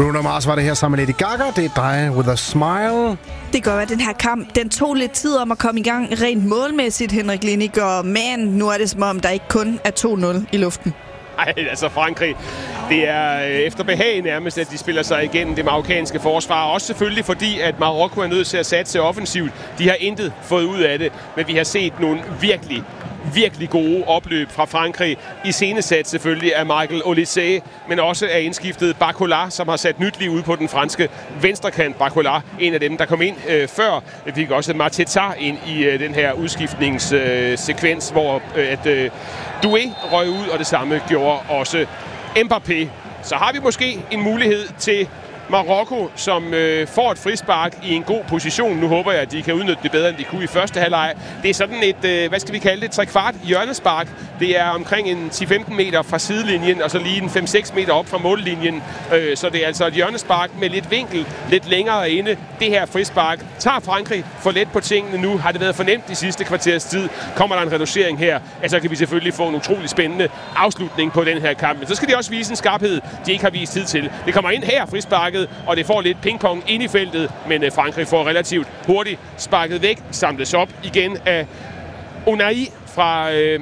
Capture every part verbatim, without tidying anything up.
Bruno Mars var det her sammen med Lady Gaga. Det er dig with a smile. Det gør, at den her kamp, den tog lidt tid om at komme i gang rent målmæssigt, Henrik Linnik. Og man, nu er det som om, der ikke kun er to nul i luften. Nej, altså Frankrig, det er efter behag nærmest, at de spiller sig igennem det marokkanske forsvar. Også selvfølgelig fordi, at Marokko er nødt til at satse offensivt. De har intet fået ud af det, men vi har set nogle virkelig, virkelig gode opløb fra Frankrig. Iscenesat selvfølgelig af Michael Olise, men også af indskiftet Barcola, som har sat nyt liv ud på den franske venstrekant. Barcola, en af dem, der kom ind øh, før. Vi fik også Mateta ind i øh, den her udskiftningssekvens, øh, hvor øh, at, øh, Doué røg ud, og det samme gjorde også Mbappé. Så har vi måske en mulighed til Marokko, som øh, får et frispark i en god position. Nu håber jeg, at de kan udnytte det bedre, end de kunne i første halvleg. Det er sådan et, øh, hvad skal vi kalde det, trekvart hjørnespark. Det er omkring en ti til femten meter fra sidelinjen, og så lige en fem til seks meter op fra mållinjen. Øh, så det er altså et hjørnespark med lidt vinkel, lidt længere inde. Det her frispark tager Frankrig for let på tingene nu. Har det været for nemt de sidste kvarters tid? Kommer der en reducering her, så kan vi selvfølgelig få en utrolig spændende afslutning på den her kamp. Men så skal de også vise en skarphed, de ikke har vist tid til. Det kommer ind her, frisparket, og det får lidt pingpong ind i feltet, men Frankrig får relativt hurtigt sparket væk, samles op igen af Unai fra øh,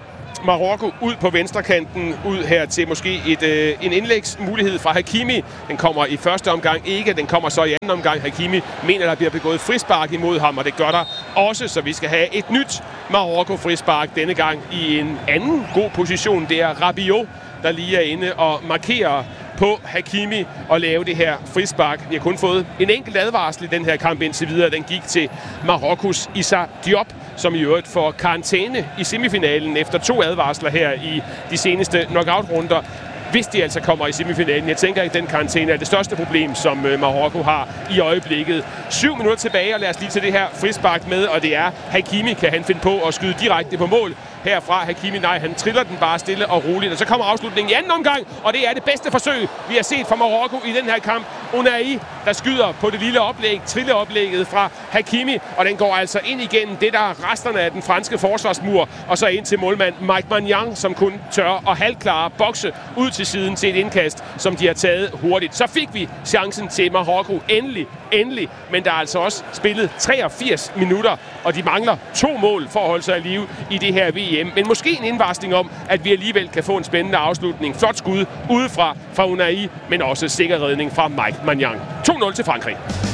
Marokko ud på venstrekanten, ud her til måske et, øh, en indlægsmulighed fra Hakimi. Den kommer i første omgang ikke, den kommer så i anden omgang. Hakimi mener, der bliver begået frispark imod ham, og det gør der også, så vi skal have et nyt Marokko-frispark denne gang i en anden god position. Det er Rabiot, der lige er inde og markerer på Hakimi og lave det her frispark. Vi har kun fået en enkelt advarsel i den her kamp indtil videre. Den gik til Marokkos Issa Diop, som i øvrigt får karantæne i semifinalen efter to advarsler her i de seneste knockout-runder. Hvis de altså kommer i semifinalen. Jeg tænker, at den karantæne er det største problem, som Marokko har i øjeblikket. Syv minutter tilbage, og lad os lige til det her frispark med, og det er Hakimi. Kan han finde på at skyde direkte på mål herfra? Hakimi, nej, han triller den bare stille og roligt, og så kommer afslutningen i anden omgang, og det er det bedste forsøg, vi har set fra Marokko i den her kamp. Unai, der skyder på det lille oplæg, trilleoplægget fra Hakimi, og den går altså ind igennem det, der er resterne af den franske forsvarsmur, og så ind til målmand Mike Maignan, som kun tør og halvklare bokse ud til siden til et indkast, som de har taget hurtigt. Så fik vi chancen til Marokko endelig, endelig, men der er altså også spillet treogfirs minutter, og de mangler to mål for at holde sig i live i det her V M. Men måske en indvarsling om, at vi alligevel kan få en spændende afslutning. Flot skud udefra fra Unai, men også sikker redning fra Mike Maignan. to nul til Frankrig.